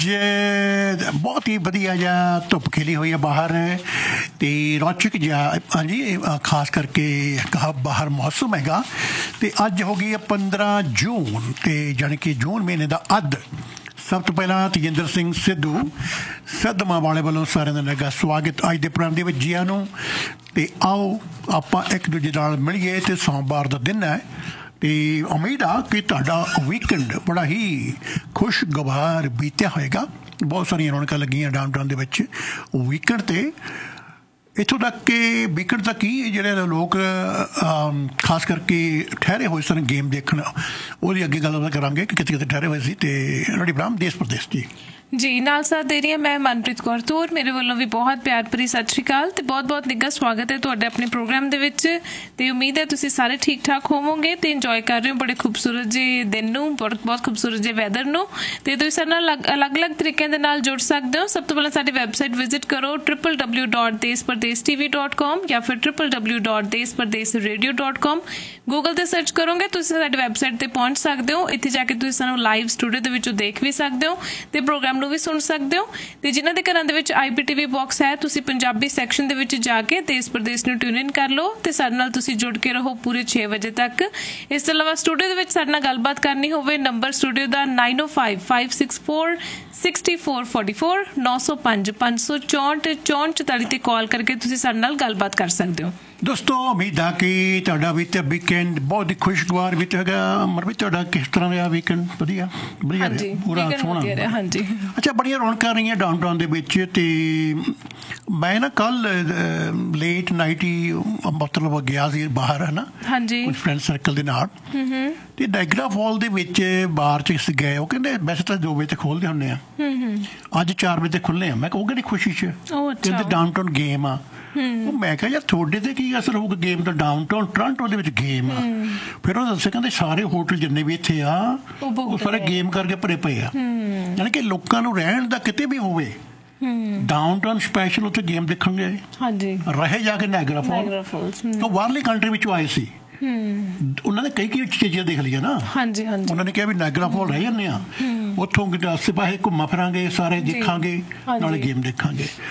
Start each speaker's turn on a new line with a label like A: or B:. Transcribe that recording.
A: ਬਹੁਤ ਹੀ ਵਧੀਆ ਜਿਹਾ ਧੁੱਪ ਖਿਲੀ ਹੋਈ ਹੈ ਬਾਹਰ ਅਤੇ ਰੌਚਕ ਜਿਹਾ ਹਾਂਜੀ ਖਾਸ ਕਰਕੇ ਬਾਹਰ ਮੌਸਮ ਹੈਗਾ। ਅਤੇ ਅੱਜ ਹੋ ਗਈ ਹੈ 15 ਜੂਨ ਅਤੇ ਜਾਣੀ ਕਿ ਜੂਨ ਮਹੀਨੇ ਦਾ ਅੱਧ। ਸਭ ਤੋਂ ਪਹਿਲਾਂ ਤੇਜਿੰਦਰ ਸਿੰਘ ਸਿੱਧੂ ਸਿੱਧਵਾਂ ਵਾਲੇ ਵੱਲੋਂ ਸਾਰਿਆਂ ਦਾ ਲੱਗਾ ਸਵਾਗਤ ਅੱਜ ਦੇ ਪ੍ਰੋਗਰਾਮ ਦੇ ਵਿੱਚ ਜੀਆਂ ਨੂੰ। ਅਤੇ ਆਓ ਆਪਾਂ ਇੱਕ ਦੂਜੇ ਨਾਲ ਮਿਲੀਏ ਅਤੇ ਸੋਮਵਾਰ ਦਾ ਦਿਨ ਹੈ ਅਤੇ ਉਮੀਦ ਆ ਕਿ ਤੁਹਾਡਾ ਵੀਕਐਂਡ ਬੜਾ ਹੀ ਖੁਸ਼ਗਵਾਰ ਬੀਤਿਆ ਹੋਏਗਾ। ਬਹੁਤ ਸਾਰੀਆਂ ਰੌਣਕਾਂ ਲੱਗੀਆਂ ਡਾਊਨਟਾਊਨ ਦੇ ਵਿੱਚ ਵੀਕਐਂਡ 'ਤੇ। ਇੱਥੋਂ ਤੱਕ ਕਿ ਵੀਕਐਂਡ ਤੱਕ ਹੀ ਜਿਹੜੇ ਲੋਕ ਖਾਸ ਕਰਕੇ ਠਹਿਰੇ ਹੋਏ ਸਨ ਗੇਮ ਦੇਖਣ, ਉਹਦੀ ਅੱਗੇ ਗੱਲ ਕਰਾਂਗੇ ਕਿ ਕਿਤੇ ਕਿਤੇ ਠਹਿਰੇ ਹੋਏ ਸੀ। ਅਤੇ ਰੜੀ ਬ੍ਰਾਹਮ ਦੇਸ਼ ਪ੍ਰਦੇਸ਼
B: ਜੀ ਨਾਲ ਸਾਥ ਦੇ ਰਹੀ ਹਾਂ ਮੈਂ ਮਨਪ੍ਰੀਤ ਕੌਰ ਤੂਰ। ਮੇਰੇ ਵੱਲੋਂ ਵੀ ਬਹੁਤ ਪਿਆਰ ਭਰੀ ਸਤਿ ਸ਼੍ਰੀ ਅਕਾਲ ਅਤੇ ਬਹੁਤ ਬਹੁਤ ਨਿੱਘਾ ਸਵਾਗਤ ਹੈ ਤੁਹਾਡੇ ਆਪਣੇ ਪ੍ਰੋਗਰਾਮ ਦੇ ਵਿੱਚ। ਅਤੇ ਉਮੀਦ ਹੈ ਤੁਸੀਂ ਸਾਰੇ ਠੀਕ ਠਾਕ ਹੋਵੋਗੇ ਅਤੇ ਇੰਜੋਏ ਕਰ ਰਹੇ ਹੋ ਬੜੇ ਖੂਬਸੂਰਤ ਜਿਹੇ ਦਿਨ ਨੂੰ, ਬਹੁਤ ਖੂਬਸੂਰਤ ਜਿਹੇ ਵੈਦਰ ਨੂੰ। ਅਤੇ ਤੁਸੀਂ ਸਾਡੇ ਨਾਲ ਅਲੱਗ-ਅਲੱਗ ਤਰੀਕਿਆਂ ਦੇ ਨਾਲ ਜੁੜ ਸਕਦੇ ਹੋ। ਸਭ ਤੋਂ ਪਹਿਲਾਂ ਸਾਡੀ ਵੈਬਸਾਈਟ ਵਿਜ਼ਿਟ ਕਰੋ www.deshpardeshtv.com ਜਾਂ ਫਿਰ www.deshpardesradio.com। ਗੂਗਲ 'ਤੇ ਸਰਚ ਕਰੋਗੇ ਤੁਸੀਂ ਸਾਡੀ ਵੈਬਸਾਈਟ 'ਤੇ ਪਹੁੰਚ ਸਕਦੇ ਹੋ। ਇੱਥੇ ਜਾ ਕੇ ਤੁਸੀਂ ਸਾਨੂੰ ਲਾਈਵ ਸਟੂਡੀਓ ਦੇ ਵਿੱਚੋਂ ਦੇਖ ਵੀ ਸਕਦੇ ਹੋ ਅਤੇ ਪ੍ਰੋਗਰਾਮ ਨੂੰ ਵੀ ਸੁਣ ਸਕਦੇ ਹੋ। ਅਤੇ ਜਿਨ੍ਹਾਂ ਦੇ ਘਰਾਂ ਦੇ ਵਿੱਚ IPTV ਬਾਕਸ ਹੈ ਤੁਸੀਂ ਪੰਜਾਬੀ ਸੈਕਸ਼ਨ ਦੇ ਵਿੱਚ ਜਾ ਕੇ ਦੇਸ਼ ਪ੍ਰਦੇਸ਼ ਨੂੰ ਟਿਊਨ ਇਨ ਕਰ ਲਓ ਅਤੇ ਸਾਡੇ ਨਾਲ ਤੁਸੀਂ ਜੁੜ ਕੇ ਰਹੋ ਪੂਰੇ 6 ਵਜੇ ਤੱਕ। ਇਸ ਤੋਂ ਇਲਾਵਾ ਸਟੂਡੀਓ ਦੇ ਵਿੱਚ ਸਾਡੇ ਨਾਲ ਗੱਲਬਾਤ ਕਰਨੀ ਹੋਵੇ ਨੰਬਰ ਸਟੂਡੀਓ ਦਾ 9055646444 905-564-6444 'ਤੇ ਕਾਲ ਕਰਕੇ ਤੁਸੀਂ ਸਾਡੇ ਨਾਲ ਗੱਲਬਾਤ ਕਰ ਸਕਦੇ ਹੋ।
A: ਦੋਸਤੋ ਉਮੀਦ ਆ ਕਿ ਤੁਹਾਡਾ ਵੀ ਤਾਂ ਵੀਕਐਂਡ ਬਹੁਤ ਹੀ ਖੁਸ਼ਗਵਾਰ ਵੀ ਹੈਗਾ। ਅਮਰ ਵੀ ਤੁਹਾਡਾ ਕਿਸ ਤਰ੍ਹਾਂ ਰਿਹਾ ਵੀਕਐਂਡ? ਵਧੀਆ ਪੂਰਾ ਸੋਹਣਾ।
B: ਹਾਂਜੀ
A: ਅੱਛਾ, ਬੜੀਆਂ ਰੌਣਕਾਂ ਰਹੀਆਂ ਡਾਊਨਟਾਊਨ ਦੇ ਵਿੱਚ। ਅਤੇ ਮੈਂ ਨਾ ਕੱਲ੍ਹ ਲੇਟ ਨਾਈਟ ਹੀ ਮਤਲਬ ਗਿਆ ਸੀ ਬਾਹਰ ਹੈ ਨਾ,
B: ਹਾਂਜੀ
A: ਕੁਝ ਫਰੈਂਡ ਸਰਕਲ ਦੇ ਨਾਲ। ਅਤੇ ਨਾਇਗਰਾ ਫਾਲ ਦੇ ਵਿੱਚ ਬਾਰ 'ਚ ਗਏ। ਉਹ ਕਹਿੰਦੇ ਵੈਸੇ ਤਾਂ 2 ਵਜੇ ਤੱਕ ਖੋਲ੍ਹਦੇ ਹੁੰਦੇ ਆ, ਅੱਜ 4 ਵਜੇ ਤੱਕ ਖੁੱਲ੍ਹੇ ਆ। ਮੈਂ ਕਿਹਾ ਉਹ ਕਿਹੜੀ ਖੁਸ਼ੀ 'ਚ ਕਹਿੰਦੇ ਡਾਊਨਟਾਊਨ ਗੇਮ ਆ। ਉਹ ਮੈਂ ਕਿਹਾ ਯਾਰ ਤੁਹਾਡੇ 'ਤੇ ਕੀ ਅਸਰ ਹੋਊਗਾ ਗੇਮ ਦਾ? ਡਾਊਨਟਾਊਨ ਟੋਰਾਂਟੋ ਦੇ ਵਿੱਚ ਗੇਮ ਆ। ਫਿਰ ਉਹ ਦੱਸਿਆ ਕਹਿੰਦੇ ਸਾਰੇ ਹੋਟਲ ਜਿੰਨੇ ਵੀ ਇੱਥੇ ਆ ਉਹ ਸਾਰੇ ਗੇਮ ਕਰਕੇ ਭਰੇ ਪਏ ਆ। ਯਾਨੀ ਕਿ ਲੋਕਾਂ ਨੂੰ ਰਹਿਣ ਦਾ ਕਿਤੇ ਵੀ ਹੋਵੇ ਡਾਊਨਟਾਊਨ ਸਪੈਸ਼ਲ ਉੱਥੇ ਗੇਮ ਦੇਖਣਗੇ। ਰਹੇ ਜਾ ਕੇ ਨਾਇਗਰਾ ਫਾਲ ਤੋਂ ਬਾਹਰਲੀ ਕੰਟਰੀ ਵਿੱਚੋਂ ਆਏ ਸੀ। ਉਹਨਾਂ ਨੇ ਕਈ ਚੀਜ਼ਾਂ ਦੇਖ ਲਈਆਂ ਨਾ। ਉਹਨਾਂ ਨੇ ਕਿਹਾ ਵੀ ਨਾਇਗਰਾ ਫਾਲ ਰਹਿ ਜਾਂਦੇ ਆ, ਉੱਥੋਂ ਆਸੇ ਪਾਸੇ ਘੁੰਮਾ ਫਿਰਾਂਗੇ, ਸਾਰੇ ਦੇਖਾਂਗੇ, ਨਾਲੇ ਗੇਮ ਦੇਖਾਂਗੇ।